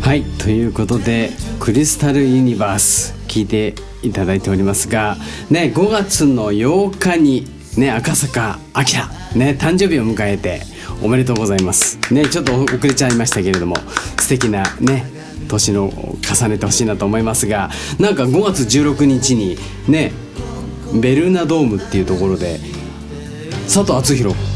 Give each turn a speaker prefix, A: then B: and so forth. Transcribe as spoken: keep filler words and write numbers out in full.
A: はい、ということでクリスタルユニバース聞いていただいておりますがね、ごがつのようかにね、赤坂あきらね、誕生日を迎えておめでとうございますね。ちょっと遅れちゃいましたけれども、素敵なね年の重ねてほしいなと思いますが、なんかごがつじゅうろくにちにね、ベルーナドームっていうところで佐藤アツヒロ